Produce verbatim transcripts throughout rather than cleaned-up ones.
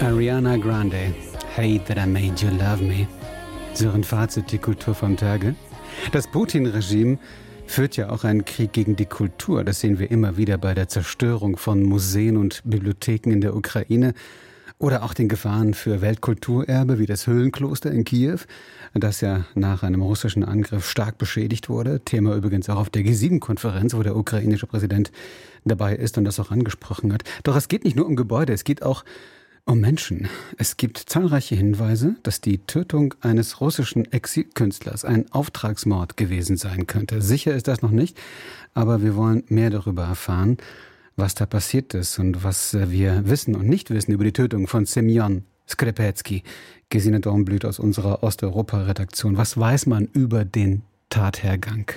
Ariana Grande, Hate That I Made You Love Me. So ein Fazit, die Kultur vom Tage. Das Putin-Regime führt ja auch einen Krieg gegen die Kultur. Das sehen wir immer wieder bei der Zerstörung von Museen und Bibliotheken in der Ukraine oder auch den Gefahren für Weltkulturerbe wie das Höhlenkloster in Kiew, das ja nach einem russischen Angriff stark beschädigt wurde. Thema übrigens auch auf der G sieben Konferenz, wo der ukrainische Präsident dabei ist und das auch angesprochen hat. Doch es geht nicht nur um Gebäude, es geht auch um Menschen. Es gibt zahlreiche Hinweise, dass die Tötung eines russischen Exilkünstlers ein Auftragsmord gewesen sein könnte. Sicher ist das noch nicht, aber wir wollen mehr darüber erfahren, was da passiert ist und was wir wissen und nicht wissen über die Tötung von Semjon Skripetsky. Gesine Dornblüt aus unserer Osteuropa-Redaktion. Was weiß man über den Tathergang?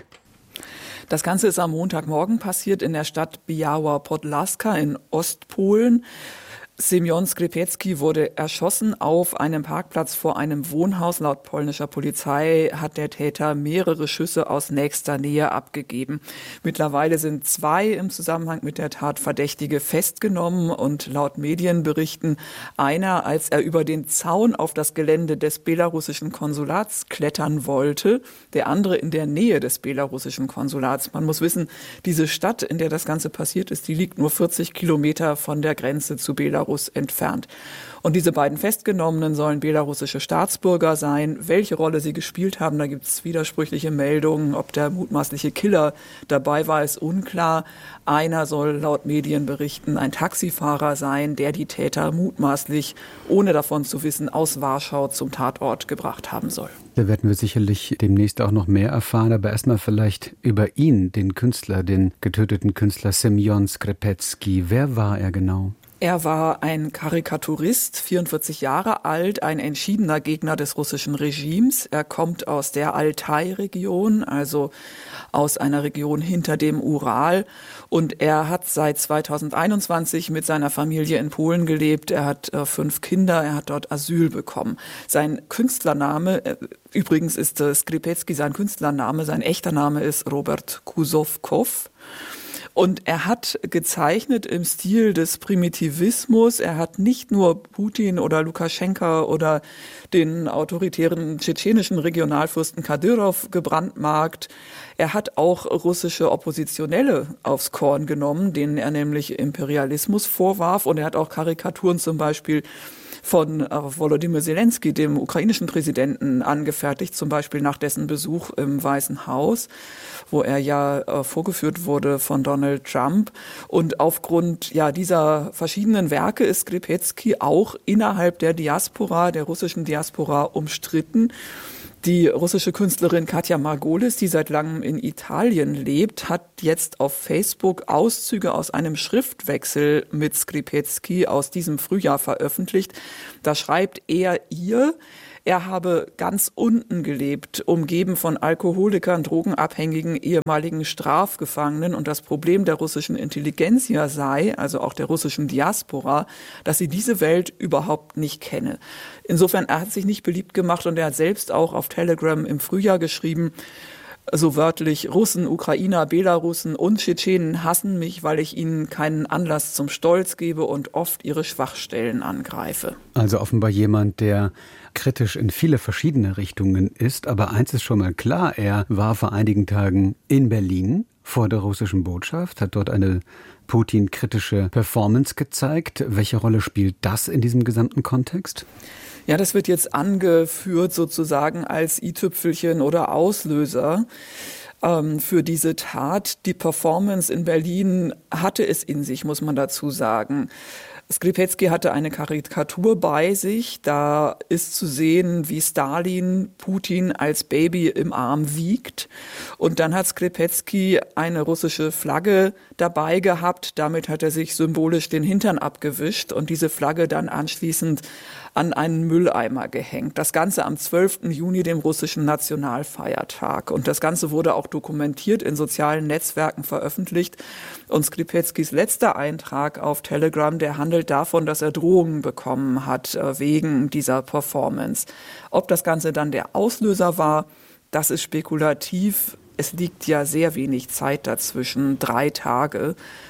Das Ganze ist am Montagmorgen passiert in der Stadt Biała Podlaska in Ostpolen. Semjon Skripetsky wurde erschossen auf einem Parkplatz vor einem Wohnhaus. Laut polnischer Polizei hat der Täter mehrere Schüsse aus nächster Nähe abgegeben. Mittlerweile sind zwei im Zusammenhang mit der Tat Verdächtige festgenommen und laut Medienberichten einer, als er über den Zaun auf das Gelände des belarussischen Konsulats klettern wollte, der andere in der Nähe des belarussischen Konsulats. Man muss wissen, diese Stadt, in der das Ganze passiert ist, die liegt nur vierzig Kilometer von der Grenze zu Belarus entfernt. Und diese beiden Festgenommenen sollen belarussische Staatsbürger sein. Welche Rolle sie gespielt haben, da gibt es widersprüchliche Meldungen. Ob der mutmaßliche Killer dabei war, ist unklar. Einer soll laut Medienberichten ein Taxifahrer sein, der die Täter mutmaßlich, ohne davon zu wissen, aus Warschau zum Tatort gebracht haben soll. Da werden wir sicherlich demnächst auch noch mehr erfahren, aber erstmal vielleicht über ihn, den Künstler, den getöteten Künstler Semjon Skripetsky. Wer war er genau? Er war ein Karikaturist, vierundvierzig Jahre alt, ein entschiedener Gegner des russischen Regimes. Er kommt aus der Altai-Region, also aus einer Region hinter dem Ural. Und er hat seit zweitausendeinundzwanzig mit seiner Familie in Polen gelebt. Er hat äh, fünf Kinder, er hat dort Asyl bekommen. Sein Künstlername, äh, übrigens ist äh, Skripetsky sein Künstlername, sein echter Name ist Robert Kuzovkov. Und er hat gezeichnet im Stil des Primitivismus. Er hat nicht nur Putin oder Lukaschenka oder den autoritären tschetschenischen Regionalfürsten Kadyrov gebrandmarkt. Er hat auch russische Oppositionelle aufs Korn genommen, denen er nämlich Imperialismus vorwarf. Und er hat auch Karikaturen zum Beispiel von Volodymyr Zelensky, dem ukrainischen Präsidenten, angefertigt, zum Beispiel nach dessen Besuch im Weißen Haus, wo er ja äh, vorgeführt wurde von Donald Trump. Und aufgrund ja dieser verschiedenen Werke ist Skripetsky auch innerhalb der Diaspora, der russischen Diaspora, umstritten. Die russische Künstlerin Katja Margolis, die seit langem in Italien lebt, hat jetzt auf Facebook Auszüge aus einem Schriftwechsel mit Skripetsky aus diesem Frühjahr veröffentlicht. Da schreibt er ihr, er habe ganz unten gelebt, umgeben von Alkoholikern, Drogenabhängigen, ehemaligen Strafgefangenen. Und das Problem der russischen Intelligenzia sei, also auch der russischen Diaspora, dass sie diese Welt überhaupt nicht kenne. Insofern, er hat sich nicht beliebt gemacht und er hat selbst auch auf Telegram im Frühjahr geschrieben, so wörtlich: Russen, Ukrainer, Belarussen und Tschetschenen hassen mich, weil ich ihnen keinen Anlass zum Stolz gebe und oft ihre Schwachstellen angreife. Also offenbar jemand, der kritisch in viele verschiedene Richtungen ist. Aber eins ist schon mal klar, er war vor einigen Tagen in Berlin vor der russischen Botschaft, hat dort eine Putin-kritische Performance gezeigt. Welche Rolle spielt das in diesem gesamten Kontext? Ja, das wird jetzt angeführt sozusagen als i-Tüpfelchen oder Auslöser ähm, für diese Tat. Die Performance in Berlin hatte es in sich, muss man dazu sagen. Skripetsky hatte eine Karikatur bei sich. Da ist zu sehen, wie Stalin Putin als Baby im Arm wiegt. Und dann hat Skripetsky eine russische Flagge dabei gehabt. Damit hat er sich symbolisch den Hintern abgewischt und diese Flagge dann anschließend an einen Mülleimer gehängt. Das Ganze am zwölften Juni, dem russischen Nationalfeiertag. Und das Ganze wurde auch dokumentiert, in sozialen Netzwerken veröffentlicht. Und Skripetskys letzter Eintrag auf Telegram, der handelt davon, dass er Drohungen bekommen hat wegen dieser Performance. Ob das Ganze dann der Auslöser war, das ist spekulativ. Es liegt ja sehr wenig Zeit dazwischen, drei Tage.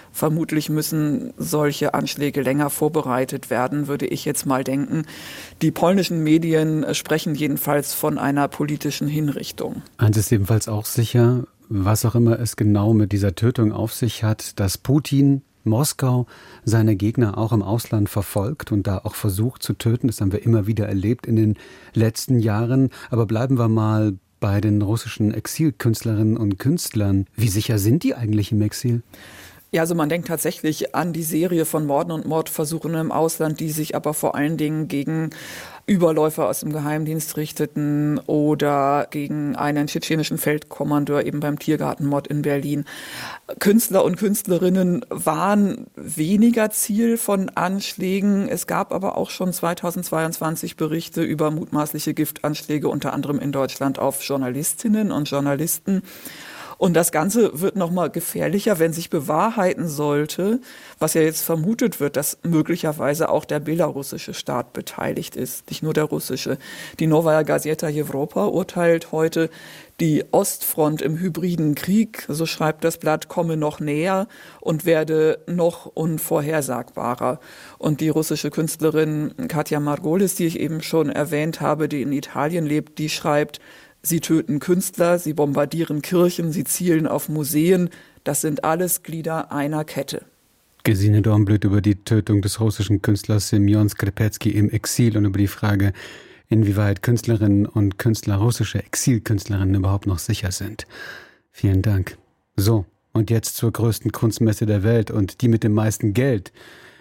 Vermutlich müssen solche Anschläge länger vorbereitet werden, würde ich jetzt mal denken. Die polnischen Medien sprechen jedenfalls von einer politischen Hinrichtung. Eins ist jedenfalls auch sicher, was auch immer es genau mit dieser Tötung auf sich hat, dass Putin Moskau seine Gegner auch im Ausland verfolgt und da auch versucht zu töten. Das haben wir immer wieder erlebt in den letzten Jahren. Aber bleiben wir mal bei den russischen Exilkünstlerinnen und Künstlern. Wie sicher sind die eigentlich im Exil? Ja, also man denkt tatsächlich an die Serie von Morden und Mordversuchen im Ausland, die sich aber vor allen Dingen gegen Überläufer aus dem Geheimdienst richteten oder gegen einen tschetschenischen Feldkommandeur eben beim Tiergartenmord in Berlin. Künstler und Künstlerinnen waren weniger Ziel von Anschlägen. Es gab aber auch schon zweitausendzweiundzwanzig Berichte über mutmaßliche Giftanschläge, unter anderem in Deutschland auf Journalistinnen und Journalisten. Und das Ganze wird noch mal gefährlicher, wenn sich bewahrheiten sollte, was ja jetzt vermutet wird, dass möglicherweise auch der belarussische Staat beteiligt ist, nicht nur der russische. Die Novaya Gazeta Europa urteilt heute, die Ostfront im hybriden Krieg, so schreibt das Blatt, komme noch näher und werde noch unvorhersagbarer. Und die russische Künstlerin Katja Margolis, die ich eben schon erwähnt habe, die in Italien lebt, die schreibt: Sie töten Künstler, sie bombardieren Kirchen, sie zielen auf Museen. Das sind alles Glieder einer Kette. Gesine Dornblüt über die Tötung des russischen Künstlers Semjon Skripetsky im Exil und über die Frage, inwieweit Künstlerinnen und Künstler, russische Exilkünstlerinnen überhaupt noch sicher sind. Vielen Dank. So, und jetzt zur größten Kunstmesse der Welt und die mit dem meisten Geld,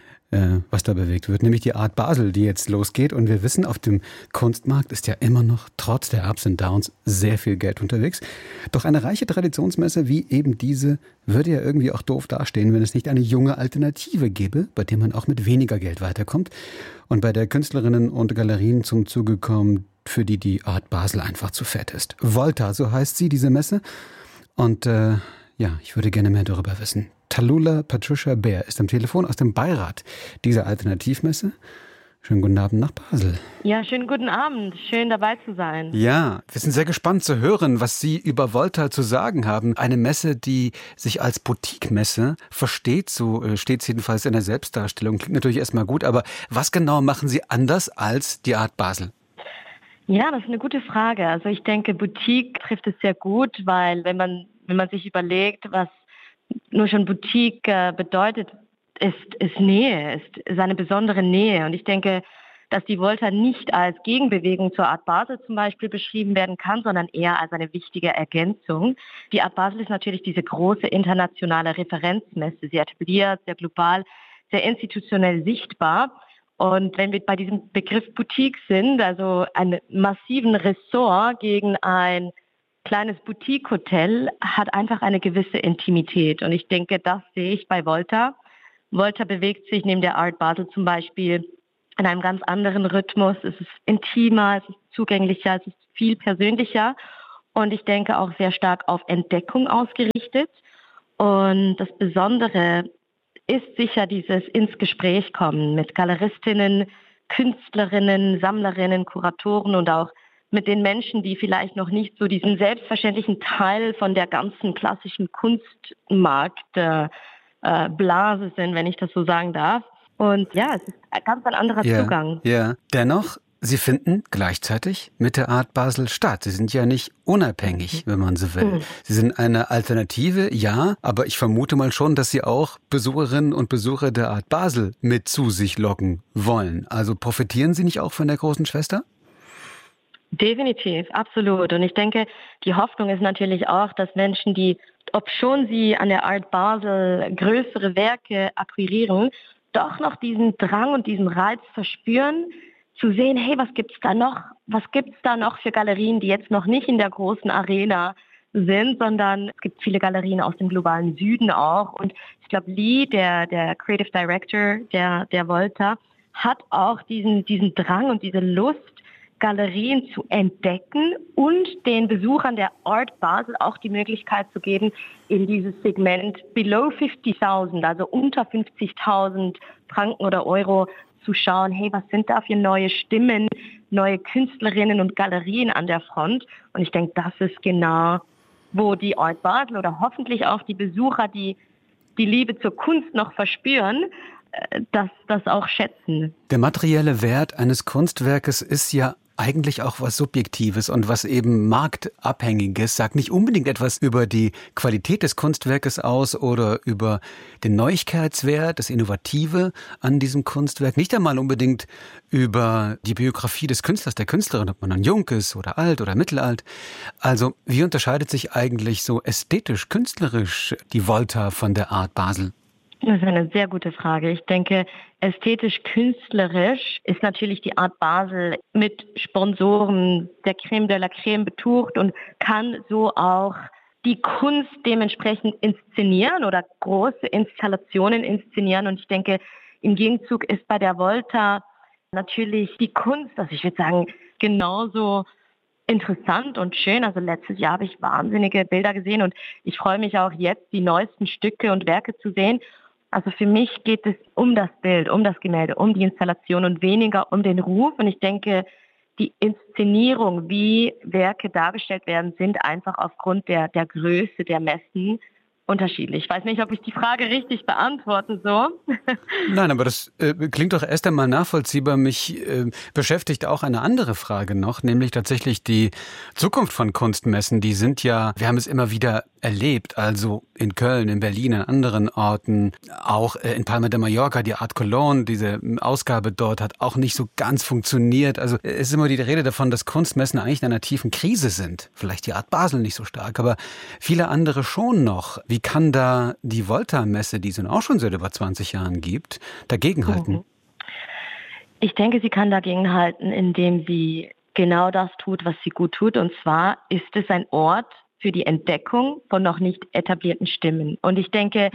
äh, was da bewegt wird, nämlich die Art Basel, die jetzt losgeht. Und wir wissen, auf dem Kunstmarkt ist ja immer noch, trotz der Ups und Downs, sehr viel Geld unterwegs. Doch eine reiche Traditionsmesse wie eben diese würde ja irgendwie auch doof dastehen, wenn es nicht eine junge Alternative gäbe, bei der man auch mit weniger Geld weiterkommt und bei der Künstlerinnen und Galerien zum Zuge kommen, für die die Art Basel einfach zu fett ist. Volta, so heißt sie, diese Messe. Und äh, ja, ich würde gerne mehr darüber wissen. Tallulah Patricia Beer ist am Telefon aus dem Beirat dieser Alternativmesse. Schönen guten Abend nach Basel. Ja, schönen guten Abend. Schön dabei zu sein. Ja, wir sind sehr gespannt zu hören, was Sie über Volta zu sagen haben. Eine Messe, die sich als Boutique-Messe versteht, so steht es jedenfalls in der Selbstdarstellung. Klingt natürlich erstmal gut, aber was genau machen Sie anders als die Art Basel? Ja, das ist eine gute Frage. Also ich denke, Boutique trifft es sehr gut, weil wenn man, wenn man sich überlegt, was nur schon Boutique äh, bedeutet, ist, ist Nähe, ist, ist eine besondere Nähe. Und ich denke, dass die Volta nicht als Gegenbewegung zur Art Basel zum Beispiel beschrieben werden kann, sondern eher als eine wichtige Ergänzung. Die Art Basel ist natürlich diese große internationale Referenzmesse, sehr etabliert, sehr global, sehr institutionell sichtbar. Und wenn wir bei diesem Begriff Boutique sind, also einen massiven Ressort gegen ein kleines Boutique-Hotel, hat einfach eine gewisse Intimität. Und ich denke, das sehe ich bei Volta. Volta bewegt sich neben der Art Basel zum Beispiel in einem ganz anderen Rhythmus. Es ist intimer, es ist zugänglicher, es ist viel persönlicher und ich denke auch sehr stark auf Entdeckung ausgerichtet. Und das Besondere ist sicher dieses ins Gespräch kommen mit Galeristinnen, Künstlerinnen, Sammlerinnen, Kuratoren und auch mit den Menschen, die vielleicht noch nicht so diesen selbstverständlichen Teil von der ganzen klassischen Kunstmarkt äh, äh, Blase sind, wenn ich das so sagen darf. Und ja, es ist ein ganz ein anderer ja, Zugang. Ja, dennoch, Sie finden gleichzeitig mit der Art Basel statt. Sie sind ja nicht unabhängig, wenn man so will. Mhm. Sie sind eine Alternative, ja, aber ich vermute mal schon, dass Sie auch Besucherinnen und Besucher der Art Basel mit zu sich locken wollen. Also profitieren Sie nicht auch von der großen Schwester? Definitiv, absolut. Und ich denke, die Hoffnung ist natürlich auch, dass Menschen, die, obschon sie an der Art Basel größere Werke akquirieren, doch noch diesen Drang und diesen Reiz verspüren, zu sehen, hey, was gibt's da noch? Was gibt's da noch für Galerien, die jetzt noch nicht in der großen Arena sind, sondern es gibt viele Galerien aus dem globalen Süden auch. Und ich glaube, Lee, der, der Creative Director der, der Volta, hat auch diesen, diesen Drang und diese Lust, Galerien zu entdecken und den Besuchern der Art Basel auch die Möglichkeit zu geben, in dieses Segment below fifty-tausend, also unter fünfzigtausend Franken oder Euro, zu schauen, hey, was sind da für neue Stimmen, neue Künstlerinnen und Galerien an der Front? Und ich denke, das ist genau, wo die Art Basel oder hoffentlich auch die Besucher, die die Liebe zur Kunst noch verspüren, das, das auch schätzen. Der materielle Wert eines Kunstwerkes ist ja eigentlich auch was Subjektives und was eben Marktabhängiges, sagt nicht unbedingt etwas über die Qualität des Kunstwerkes aus oder über den Neuigkeitswert, das Innovative an diesem Kunstwerk, nicht einmal unbedingt über die Biografie des Künstlers, der Künstlerin, ob man dann jung ist oder alt oder mittelalt. Also wie unterscheidet sich eigentlich so ästhetisch, künstlerisch die Volta von der Art Basel? Das ist eine sehr gute Frage. Ich denke, ästhetisch-künstlerisch ist natürlich die Art Basel mit Sponsoren der Creme de la Creme betucht und kann so auch die Kunst dementsprechend inszenieren oder große Installationen inszenieren. Und ich denke, im Gegenzug ist bei der Volta natürlich die Kunst, also ich würde sagen, genauso interessant und schön. Also letztes Jahr habe ich wahnsinnige Bilder gesehen und ich freue mich auch jetzt, die neuesten Stücke und Werke zu sehen. Also für mich geht es um das Bild, um das Gemälde, um die Installation und weniger um den Ruf. Und ich denke, die Inszenierung, wie Werke dargestellt werden, sind einfach aufgrund der, der Größe der Messen unterschiedlich. Ich weiß nicht, ob ich die Frage richtig beantworte so. Nein, aber das äh, klingt doch erst einmal nachvollziehbar. Mich äh, beschäftigt auch eine andere Frage noch, nämlich tatsächlich die Zukunft von Kunstmessen. Die sind ja, wir haben es immer wieder erlebt, also in Köln, in Berlin, an anderen Orten, auch äh, in Palma de Mallorca, die Art Cologne, diese Ausgabe dort hat auch nicht so ganz funktioniert. Also es ist immer die Rede davon, dass Kunstmessen eigentlich in einer tiefen Krise sind. Vielleicht die Art Basel nicht so stark, aber viele andere schon noch. Wie kann da die Volta-Messe, die es nun auch schon seit über zwanzig Jahren gibt, dagegenhalten? Ich denke, sie kann dagegenhalten, indem sie genau das tut, was sie gut tut. Und zwar ist es ein Ort für die Entdeckung von noch nicht etablierten Stimmen. Und ich denke,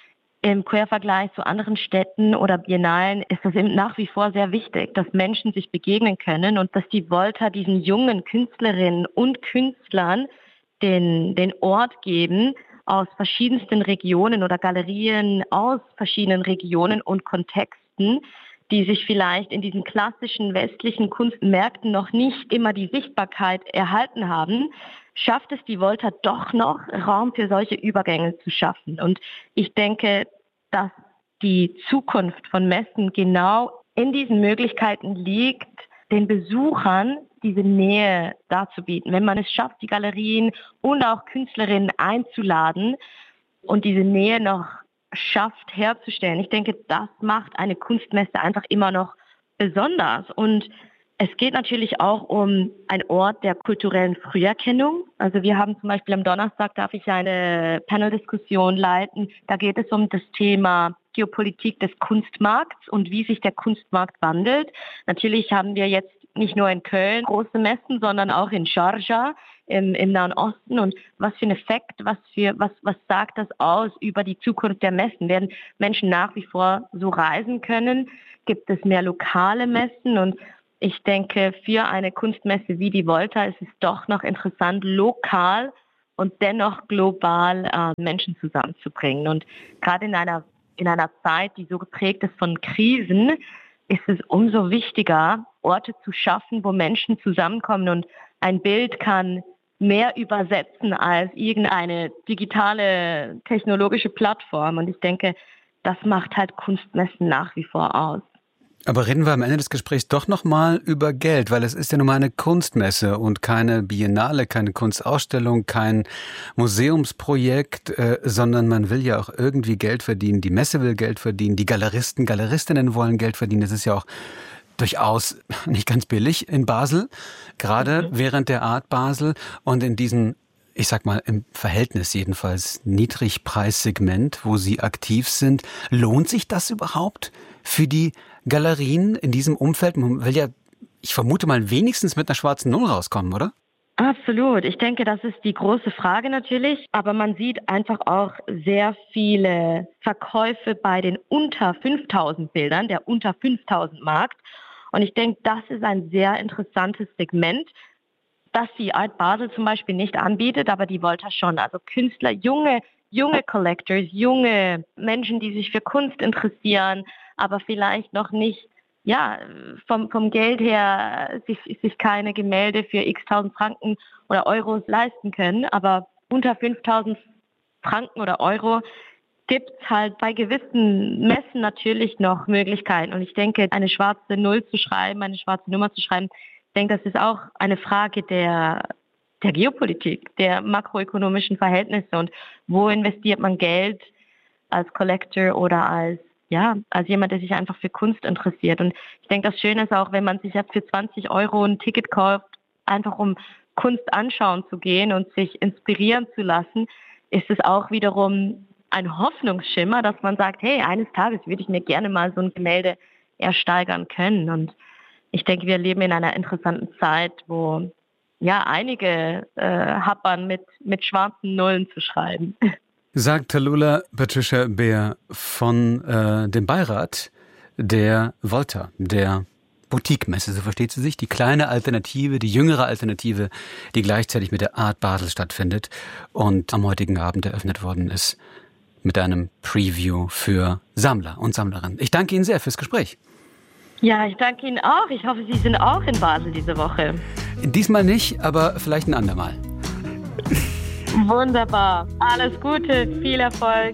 im Quervergleich zu anderen Städten oder Biennalen ist das eben nach wie vor sehr wichtig, dass Menschen sich begegnen können und dass die Volta diesen jungen Künstlerinnen und Künstlern den, den Ort geben, aus verschiedensten Regionen oder Galerien aus verschiedenen Regionen und Kontexten, die sich vielleicht in diesen klassischen westlichen Kunstmärkten noch nicht immer die Sichtbarkeit erhalten haben, schafft es die Volta doch noch, Raum für solche Übergänge zu schaffen. Und ich denke, dass die Zukunft von Messen genau in diesen Möglichkeiten liegt, den Besuchern diese Nähe darzubieten. Wenn man es schafft, die Galerien und auch Künstlerinnen einzuladen und diese Nähe noch schafft herzustellen. Ich denke, das macht eine Kunstmesse einfach immer noch besonders. Und es geht natürlich auch um einen Ort der kulturellen Früherkennung. Also wir haben zum Beispiel am Donnerstag, darf ich eine Paneldiskussion leiten. Da geht es um das Thema Geopolitik des Kunstmarkts und wie sich der Kunstmarkt wandelt. Natürlich haben wir jetzt nicht nur in Köln große Messen, sondern auch in Sharjah im, im Nahen Osten. Und was für ein Effekt, was für was was sagt das aus über die Zukunft der Messen? Werden Menschen nach wie vor so reisen können? Gibt es mehr lokale Messen? Und ich denke, für eine Kunstmesse wie die Volta ist es doch noch interessant, lokal und dennoch global äh, Menschen zusammenzubringen. Und gerade in einer in einer Zeit, die so geprägt ist von Krisen, ist es umso wichtiger, Orte zu schaffen, wo Menschen zusammenkommen. Und ein Bild kann mehr übersetzen als irgendeine digitale technologische Plattform. Und ich denke, das macht halt Kunstmessen nach wie vor aus. Aber reden wir am Ende des Gesprächs doch nochmal über Geld, weil es ist ja nun mal eine Kunstmesse und keine Biennale, keine Kunstausstellung, kein Museumsprojekt, äh, sondern man will ja auch irgendwie Geld verdienen. Die Messe will Geld verdienen, die Galeristen, Galeristinnen wollen Geld verdienen. Das ist ja auch durchaus nicht ganz billig in Basel, gerade mhm. während der Art Basel und in diesen, ich sag mal, im Verhältnis jedenfalls Niedrigpreissegment, wo Sie aktiv sind. Lohnt sich das überhaupt für die Galerien in diesem Umfeld? Man will ja, ich vermute mal, wenigstens mit einer schwarzen Null rauskommen, oder? Absolut. Ich denke, das ist die große Frage natürlich. Aber man sieht einfach auch sehr viele Verkäufe bei den unter fünftausend Bildern, der unter fünftausend Markt. Und ich denke, das ist ein sehr interessantes Segment, das die Art Basel zum Beispiel nicht anbietet, aber die Volta schon. Also Künstler, junge, junge Collectors, junge Menschen, die sich für Kunst interessieren, aber vielleicht noch nicht, ja, vom, vom Geld her sich, sich keine Gemälde für x tausend Franken oder Euros leisten können, aber unter fünftausend Franken oder Euro gibt es halt bei gewissen Messen natürlich noch Möglichkeiten. Und ich denke, eine schwarze Null zu schreiben, eine schwarze Nummer zu schreiben, ich denke, das ist auch eine Frage der, der Geopolitik, der makroökonomischen Verhältnisse. Und wo investiert man Geld als Collector oder als ja, als jemand, der sich einfach für Kunst interessiert. Und ich denke, das Schöne ist auch, wenn man sich jetzt für zwanzig Euro ein Ticket kauft, einfach um Kunst anschauen zu gehen und sich inspirieren zu lassen, ist es auch wiederum ein Hoffnungsschimmer, dass man sagt, hey, eines Tages würde ich mir gerne mal so ein Gemälde ersteigern können. Und ich denke, wir leben in einer interessanten Zeit, wo ja einige äh, happern, mit, mit schwarzen Nullen zu schreiben. Sagt Tallulah Patricia Beer von äh, dem Beirat der Volta, der Boutique-Messe, so versteht sie sich, die kleine Alternative, die jüngere Alternative, die gleichzeitig mit der Art Basel stattfindet und am heutigen Abend eröffnet worden ist mit einem Preview für Sammler und Sammlerinnen. Ich danke Ihnen sehr fürs Gespräch. Ja, ich danke Ihnen auch. Ich hoffe, Sie sind auch in Basel diese Woche. Diesmal nicht, aber vielleicht ein andermal. Wunderbar. Alles Gute, viel Erfolg.